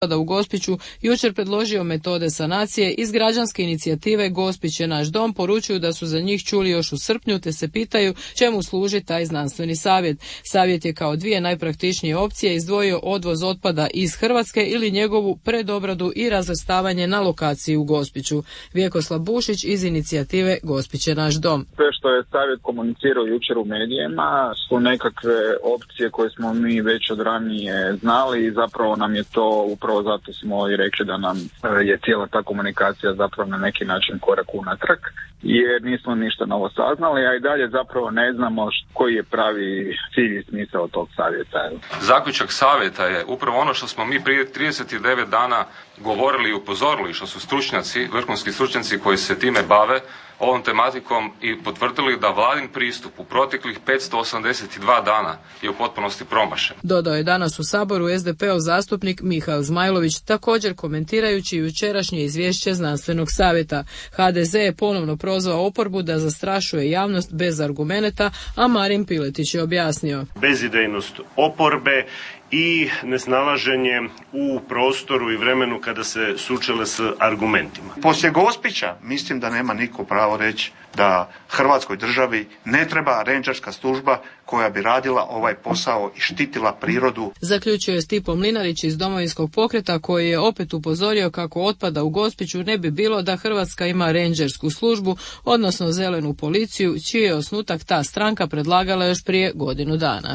u Gospiću jučer predložio metode sanacije. Iz građanske inicijative Gospić je naš dom poručuju da su za njih čuli još u srpnju, te se pitaju čemu služi taj znanstveni savjet. Savjet je kao dvije najpraktičnije opcije izdvojio odvoz otpada iz Hrvatske ili njegovu predobradu i razvrstavanje na lokaciji u Gospiću. Vjekoslav Bušić iz inicijative Gospić je naš dom. Sve što je savjet komunicirao jučer u medijima su nekakve opcije koje smo mi već od ranije znali i zapravo nam je to, upravo zato smo i rekli da nam je cijela ta komunikacija zapravo na neki način korak unatrag, jer nismo ništa novo saznali, a i dalje zapravo ne znamo koji je pravi cilj i smisao tog savjeta. Zaključak savjeta je upravo ono što smo mi prije 39 dana govorili i upozorili, što su stručnjaci, vrhunski stručnjaci koji se time bave ovom tematikom i potvrdili da vladin pristup u proteklih 582 dana je u potpunosti promašen. Dodao je danas u Saboru SDP-ov zastupnik Mihail Zmajlović, također komentirajući jučerašnje izvješće znanstvenog savjeta. HDZ je ponovno prozvao oporbu da zastrašuje javnost bez argumenata, a Marin Piletić je objasnio. Bezidejnost oporbe i nesnalaženje u prostoru i vremenu kada se sučele s argumentima. Poslije Gospića mislim da nema niko pravo reći da Hrvatskoj državi ne treba rendžerska služba koja bi radila ovaj posao i štitila prirodu. Zaključio je Stipo Mlinarić iz Domovinskog pokreta, koji je opet upozorio kako otpada u Gospiću ne bi bilo da Hrvatska ima rendžersku službu, odnosno zelenu policiju, čiji je osnutak ta stranka predlagala još prije godinu dana.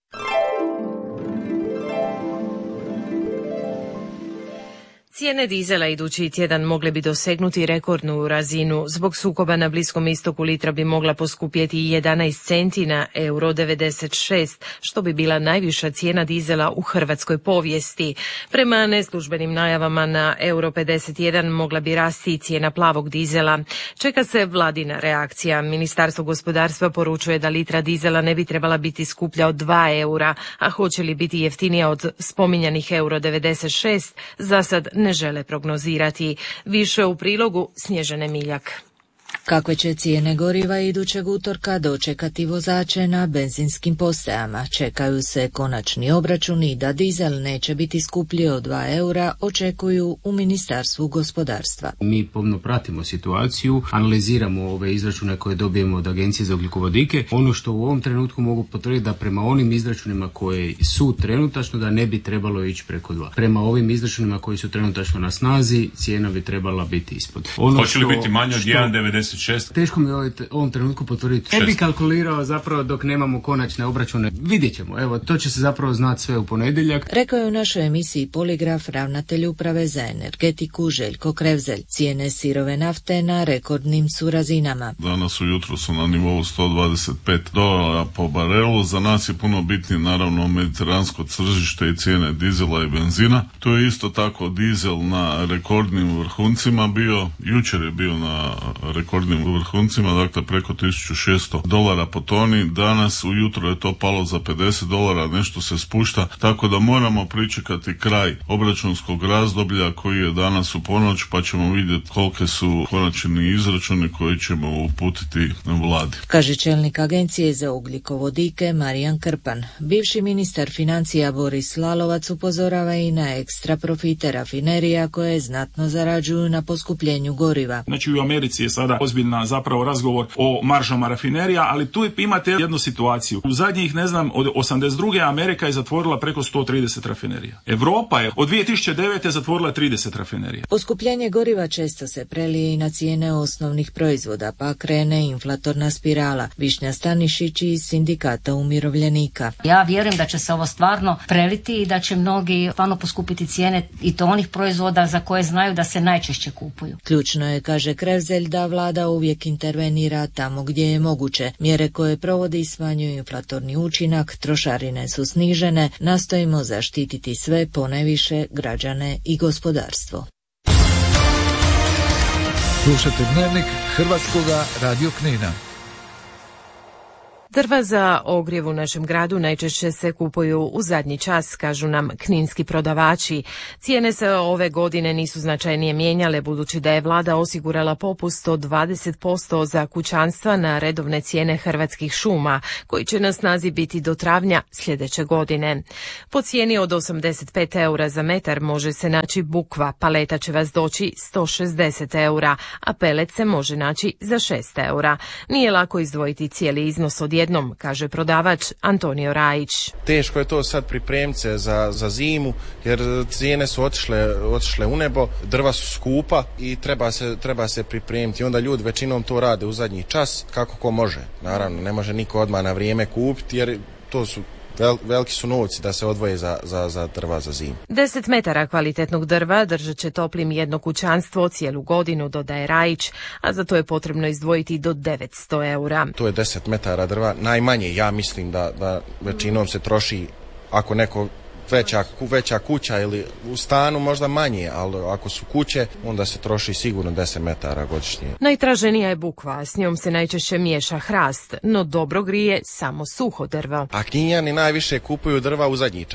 Cijene dizela idući tjedan mogle bi dosegnuti rekordnu razinu. Zbog sukoba na Bliskom istoku litra bi mogla poskupjeti 11 centi na €96, što bi bila najviša cijena dizela u hrvatskoj povijesti. Prema neslužbenim najavama na €51 mogla bi rasti cijena plavog dizela. Čeka se vladina reakcija. Ministarstvo gospodarstva poručuje da litra dizela ne bi trebala biti skuplja od €2, a hoće li biti jeftinija od spominjanih €96, za sad ne žele prognozirati. Više u prilogu Snježane Miljak. Kakve će cijene goriva idućeg utorka dočekati vozače na benzinskim postajama? Čekaju se konačni obračuni da dizel neće biti skuplji od €2, očekuju u Ministarstvu gospodarstva. Mi pomno pratimo situaciju, analiziramo ove izračune koje dobijemo od Agencije za ugljikovodike. Ono što u ovom trenutku mogu potvrditi da prema onim izračunima koji su trenutačno da ne bi trebalo ići preko 2. Prema ovim izračunima koji su trenutačno na snazi, cijena bi trebala biti ispod. Hoće li biti manje od 1,96? Teško mi u ovom trenutku potvrditi. Ne bi kalkulirao zapravo dok nemamo konačne obračune. Vidjet ćemo, evo, to će se zapravo znati sve u ponedjeljak. Rekao je u našoj emisiji Poligraf ravnatelj uprave za energetiku Željko Krevzelj. Cijene sirove nafte na rekordnim su razinama. Danas ujutro su na nivou $125 po barelu. Za nas je puno bitnije naravno mediteransko tržište i cijene dizela i benzina. To je isto tako dizel na rekordnim vrhuncima bio. Jučer je bio na rekordnim vrhuncima, dakle preko $1.600 po toni. Danas ujutro je to palo za $50, nešto se spušta, tako da moramo pričekati kraj obračunskog razdoblja koji je danas u ponoć, pa ćemo vidjeti kolike su konačni izračuni koji ćemo uputiti vladi. Kaže čelnik Agencije za ugljikovodike Marijan Krpan. Bivši ministar financija Boris Lalovac upozorava i na ekstra profite rafinerija koje znatno zarađuju na poskupljenju goriva. Znači u Americi je sada ozbiljna zapravo razgovor o maržama rafinerija, ali tu imate jednu situaciju. U zadnjih, od 82. Amerika je zatvorila preko 130 rafinerija. Evropa je od 2009. zatvorila 30 rafinerija. Poskupljenje goriva često se prelije i na cijene osnovnih proizvoda, pa krene inflatorna spirala. Višnja Stanišić iz Sindikata umirovljenika. Ja vjerujem da će se ovo stvarno preliti i da će mnogi stvarno poskupiti cijene i to onih proizvoda za koje znaju da se najčešće kupuju. Ključno je, kaže Krevzelj, da vlada uvijek intervenira tamo gdje je moguće. Mjere koje provodi smanjuju inflatorni učinak, trošarine su snižene, nastojimo zaštititi sve, ponajviše građane i gospodarstvo. Slušate Dnevnik Hrvatskoga radio Knina. Drva za ogrjev u našem gradu najčešće se kupuju u zadnji čas, kažu nam kninski prodavači. Cijene se ove godine nisu značajnije mijenjale, budući da je vlada osigurala popust od 20% za kućanstva na redovne cijene Hrvatskih šuma, koji će na snazi biti do travnja sljedeće godine. Po cijeni od 85 eura za metar može se naći bukva, paleta će vas doći 160 eura, a pelet se može naći za 6 eura. Nije lako izdvojiti cijeli iznos odjednom, kaže prodavač Antonio Rajić. Teško je to sad pripremiti se za zimu, jer cijene su otišle u nebo, drva su skupa i treba se pripremiti. Onda ljudi većinom to rade u zadnji čas, kako ko može. Naravno, ne može niko odmah na vrijeme kupiti, jer to su veliki su novci da se odvoje za drva za zimu. 10 metara kvalitetnog drva držat će toplim jedno kućanstvo cijelu godinu, dodaje Rajić, a za to je potrebno izdvojiti do 900 eura. To je 10 metara drva. Najmanje, ja mislim da većinom se troši, ako neko veća kuća ili u stanu možda manje, ali ako su kuće, onda se troši sigurno 10 metara godišnje. Najtraženija je bukva, s njom se najčešće miješa hrast, no dobro grije samo suho drvo. A Kninjani najviše kupuju drva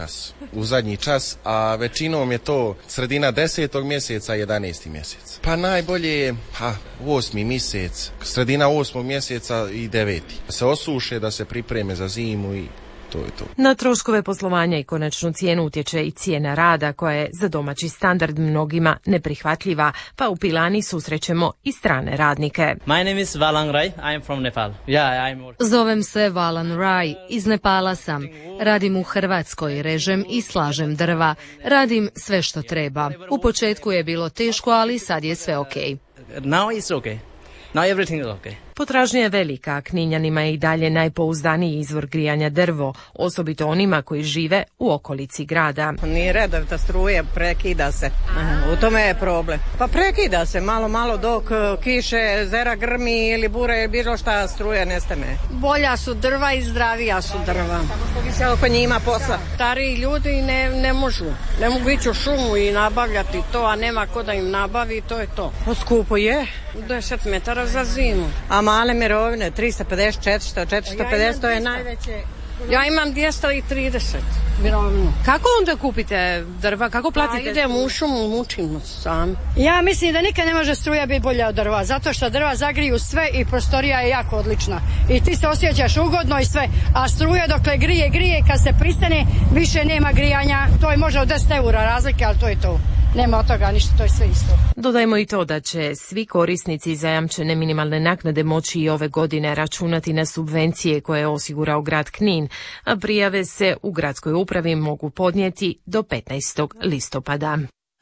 u zadnji čas, a većinom je to sredina 10. mjeseca, 11. mjesec. Pa najbolje je 8. mjesec, sredina 8. mjeseca i 9. Da se osuše, da se pripreme za zimu i to je to. Na troškove poslovanja i konačnu cijenu utječe i cijena rada, koja je za domaći standard mnogima neprihvatljiva, pa u Pilani susrećemo i strane radnike. My name is Valang Rai, I am from Nepal. Zovem se Valan Rai, iz Nepala sam. Radim u Hrvatskoj, režem i slažem drva. Radim sve što treba. U početku je bilo teško, ali sad je sve okej. Now it's okay. Now everything is okay. Potražnja je velika, a Kninjanima je i dalje najpouzdaniji izvor grijanja drvo, osobito onima koji žive u okolici grada. Nije redovita struje, prekida se. U tome je problem. Pa prekida se malo dok kiše, zera grmi ili bure, bilo šta, struje nestane. Bolja su drva i zdravija su drva. Više oko njima posla. Stariji ljudi ne mogu ići u šumu i nabavljati to, a nema ko da im nabavi, to je to. Skupo je. 10 metara za zimu. A male mirovine, 350, 450, to je najveće. Ja imam 230 mirovinu. Kako onda kupite drva? Kako platite? Idem u šumu, mučimo sami. Ja mislim da nikad ne može struja biti bolja od drva, zato što drva zagriju sve i prostorija je jako odlična. I ti se osjećaš ugodno i sve, a struja dokle grije, kad se pristane, više nema grijanja. To je možda od 10 eura razlike, ali to je to. Nema od toga ništa, to je sve isto. Dodajmo i to da će svi korisnici zajamčene minimalne naknade moći i ove godine računati na subvencije koje je osigurao grad Knin, a prijave se u gradskoj upravi mogu podnijeti do 15. listopada.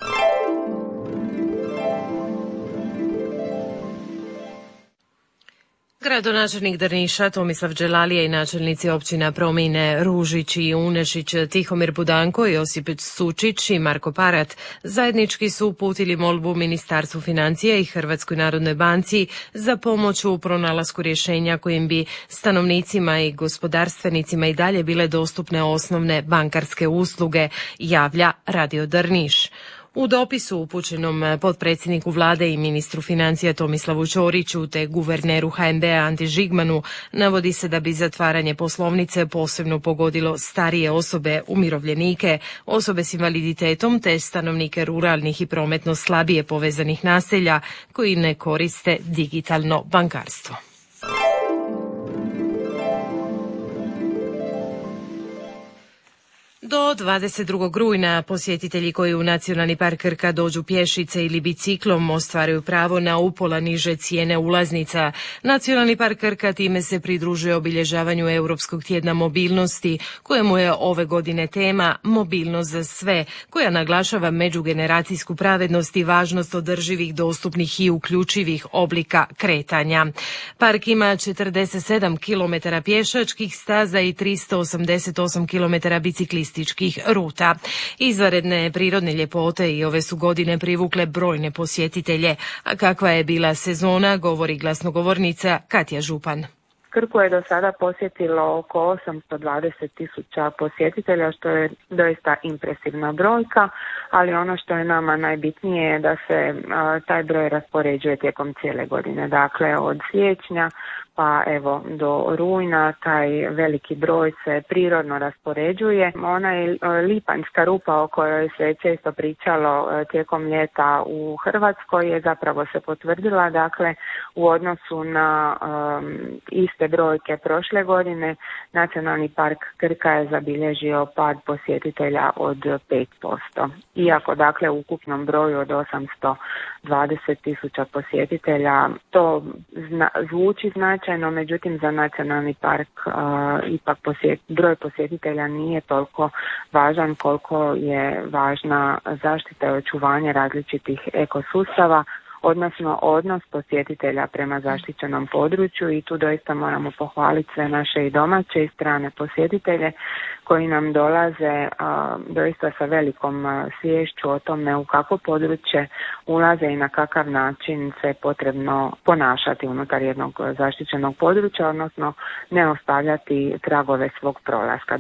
Gradonačelnik Drniša Tomislav Đelalija i načelnici općina Promine, Ružić i Unešić, Tihomir Budanko, Josip Sučić i Marko Parat zajednički su uputili molbu Ministarstvu financija i Hrvatskoj narodnoj banci za pomoć u pronalasku rješenja kojim bi stanovnicima i gospodarstvenicima i dalje bile dostupne osnovne bankarske usluge, javlja Radio Drniš. U dopisu upućenom potpredsjedniku vlade i ministru financija Tomislavu Ćoriću te guverneru HNB-a Anti Žigmanu navodi se da bi zatvaranje poslovnice posebno pogodilo starije osobe, umirovljenike, osobe s invaliditetom te stanovnike ruralnih i prometno slabije povezanih naselja koji ne koriste digitalno bankarstvo. Do 22. rujna posjetitelji koji u Nacionalni park Krka dođu pješice ili biciklom ostvaruju pravo na upola niže cijene ulaznica. Nacionalni park Krka time se pridružuje obilježavanju Europskog tjedna mobilnosti, kojemu je ove godine tema Mobilnost za sve, koja naglašava međugeneracijsku pravednost i važnost održivih, dostupnih i uključivih oblika kretanja. Park ima 47 km pješačkih staza i 388 km biciklističkih ruta. Izvanredne prirodne ljepote i ove su godine privukle brojne posjetitelje, a kakva je bila sezona, govori glasnogovornica Katja Župan. Krku je do sada posjetilo oko 820.000 posjetitelja, što je doista impresivna brojka, ali ono što je nama najbitnije je da se taj broj raspoređuje tijekom cijele godine. Dakle, od siječnja pa evo do rujna taj veliki broj se prirodno raspoređuje. Ona je lipanjska rupa o kojoj se često pričalo tijekom ljeta u Hrvatskoj je zapravo se potvrdila, dakle u odnosu na iste brojke prošle godine Nacionalni park Krka je zabilježio pad posjetitelja od 5%. Iako dakle u ukupnom broju od 820.000 posjetitelja to zvuči značajno, međutim za Nacionalni park ipak broj posjetitelja nije toliko važan koliko je važna zaštita i očuvanje različitih ekosustava, odnosno odnos posjetitelja prema zaštićenom području i tu doista moramo pohvaliti sve naše i domaće i strane posjetitelje koji nam dolaze doista sa velikom sviješću o tome u kakvo područje ulaze i na kakav način se potrebno ponašati unutar jednog zaštićenog područja, odnosno ne ostavljati tragove svog prolaska.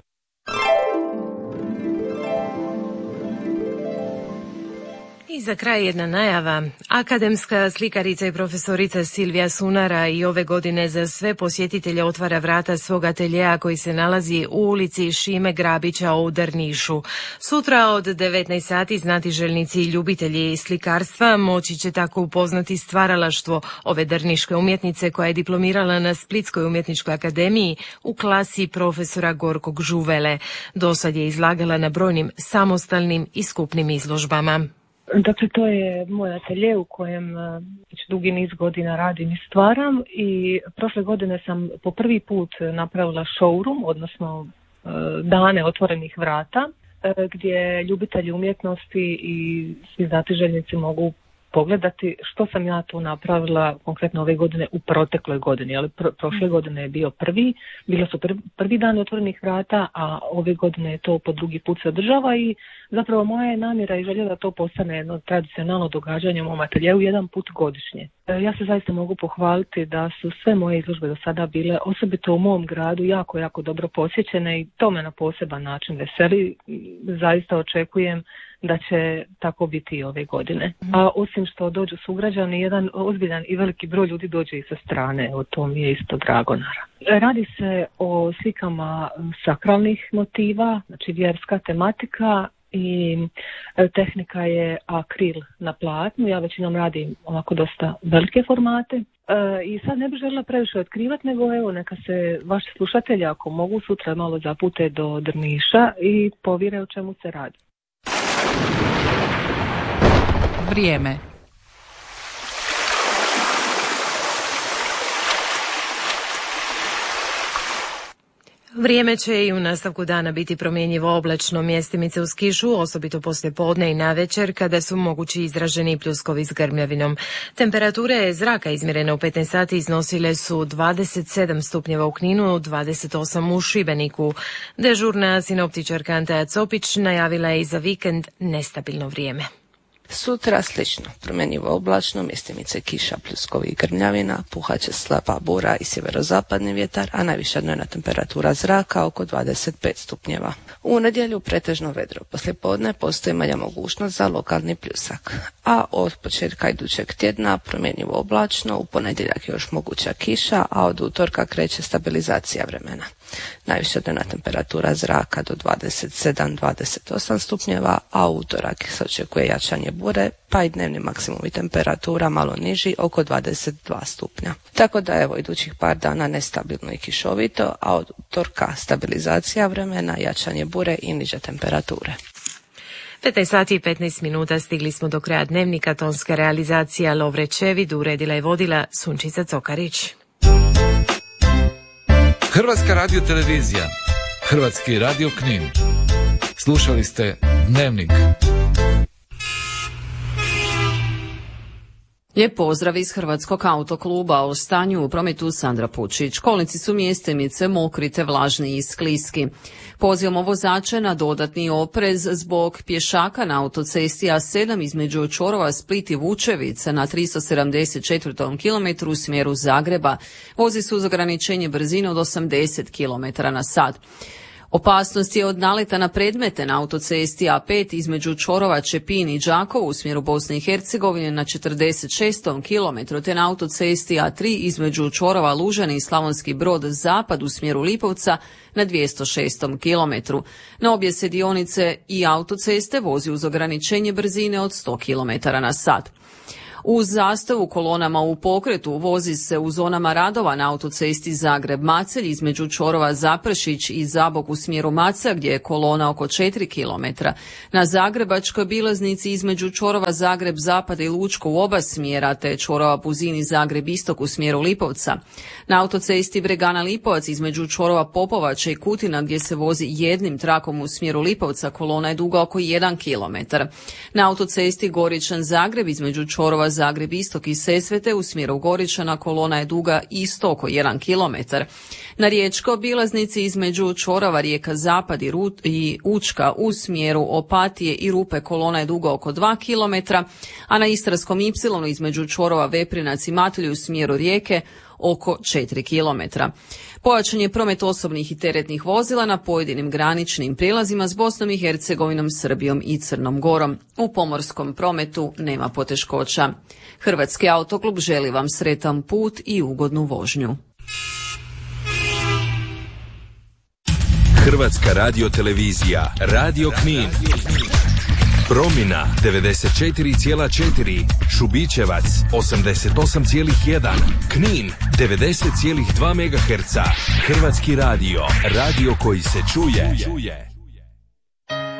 I za kraj jedna najava. Akademska slikarica i profesorica Silvija Sunara i ove godine za sve posjetitelje otvara vrata svog ateljeja koji se nalazi u ulici Šime Grabića u Drnišu. Sutra od 19 sati znatiželjnici i ljubitelji slikarstva moći će tako upoznati stvaralaštvo ove drniške umjetnice koja je diplomirala na Splitskoj umjetničkoj akademiji u klasi profesora Gorkog Žuvele. Dosad je izlagala na brojnim samostalnim i skupnim izložbama. Dakle, to je moj atelje u kojem već dugi niz godina radim i stvaram i prošle godine sam po prvi put napravila showroom, odnosno dane otvorenih vrata, gdje ljubitelji umjetnosti i svi znatiželjnici mogu pogledati što sam ja tu napravila konkretno ove godine u protekloj godini, ali prošle godine je bio bilo su prvi dan otvorenih vrata, a ove godine je to po drugi put se održava i zapravo moja je namjera i želja da to postane jedno tradicionalno događanje u mom ateljeu jedan put godišnje. Ja se zaista mogu pohvaliti da su sve moje izložbe do sada bile, osobito u mom gradu, jako, jako dobro posjećene i to me na poseban način veseli. Zaista očekujem da će tako biti i ove godine. A osim što dođu sugrađani, jedan ozbiljan i veliki broj ljudi dođe i sa strane, o tom je isto drago naravno. Radi se o slikama sakralnih motiva, znači vjerska tematika i tehnika je akril na platnu. Ja većinom radim ovako dosta velike formate. I sad ne bih željela previše otkrivati, nego evo neka se vaši slušatelji ako mogu sutra malo zapute do Drniša i povire o čemu se radi. Vrijeme. Vrijeme će i u nastavku dana biti promjenjivo oblačno, mjestimice uz kišu, osobito poslije podne i navečer kada su mogući izraženi pljuskovi s grmljavinom. Temperature zraka izmjerene u 15 sati iznosile su 27 stupnjeva u Kninu, 28 u Šibeniku. Dežurna sinoptičarka Antaja Copić najavila je i za vikend nestabilno vrijeme. Sutra slično, promjenjivo oblačno, mjestimice kiša, pljuskovi i grmljavina, puhaće slaba bura i sjeverozapadni vjetar, a najviša dnevna temperatura zraka oko 25 stupnjeva. U nedjelju pretežno vedro, poslijepodne postoji manja mogućnost za lokalni pljusak, a od početka idućeg tjedna promjenjivo oblačno, u ponedjeljak još moguća kiša, a od utorka kreće stabilizacija vremena. Najviša dnevna temperatura zraka do 27-28 stupnjeva, a u utorak se očekuje jačanje bure, pa i dnevni maksimumi temperatura malo niži, oko 22 stupnja. Tako da evo idućih par dana nestabilno i kišovito, a od utorka stabilizacija vremena, jačanje bure i niže temperature. 15 sati i 15 minuta stigli smo do kraja dnevnika. Tonska realizacija Lovre Čevid, uredila i vodila Sunčica Cokarić. Hrvatska radiotelevizija, Hrvatski radio Knin. Slušali ste Dnevnik. Lijep pozdrav iz Hrvatskog autokluba. O stanju u prometu Sandra Pučić. Kolnici su mjestimice mokri te vlažni i skliski. Pozivamo vozače na dodatni oprez zbog pješaka na autocesti A7 između Čorova, Split i Vučevica na 374. kilometru u smjeru Zagreba. Vozi se uz ograničenje brzine od 80 km na sat. Opasnost je od naleta na predmete na autocesti A5 između čvorova Čepin i Đakovo u smjeru Bosne i Hercegovine na 46. kilometru, te na autocesti A3 između čvorova Lužani i Slavonski Brod zapad u smjeru Lipovca na 206. kilometru. Na obje se dionice i autoceste vozi uz ograničenje brzine od 100 km na sat. Uz zastavu kolonama u pokretu vozi se u zonama radova na autocesti Zagreb-Macelj između čvorova Zaprešić i Zabok u smjeru Maca gdje je kolona oko 4 km. Na Zagrebačkoj bilaznici između čvorova Zagreb-Zapad i Lučko u oba smjera te čvorova Buzini Zagreb-Istok u smjeru Lipovca. Na autocesti Bregana-Lipovac između čvorova Popovača i Kutina gdje se vozi jednim trakom u smjeru Lipovca kolona je duga oko 1 km. Na autocesti Goričan-Zagreb između čvorova Zagreb Istok i Sesvete u smjeru Goričana kolona je duga isto oko 1 km. Na riječkoj obilaznici između čvorova Rijeka Zapad i Učka u smjeru Opatije i Rupe kolona je duga oko 2 km, a na Istarskom Y između čvorova Veprinac i Matulji u smjeru Rijeke oko 4 km. Pojačan je promet osobnih i teretnih vozila na pojedinim graničnim prijelazima s Bosnom i Hercegovinom, Srbijom i Crnom Gorom. U pomorskom prometu nema poteškoća. Hrvatski autoklub želi vam sretan put i ugodnu vožnju. Hrvatska radiotelevizija, Radio Knin. Promina 94,4, Šubićevac 88,1, Knin 90,2 MHz. Hrvatski radio, radio koji se čuje.